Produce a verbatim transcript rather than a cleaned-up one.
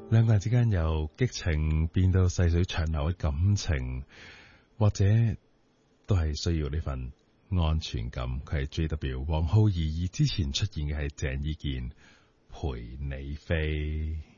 兩個人之間由激情變到細水長流嘅感情，或者都係需要呢份安全感。佢係 J W 王浩兒，之前出現嘅係鄭伊健陪你飛。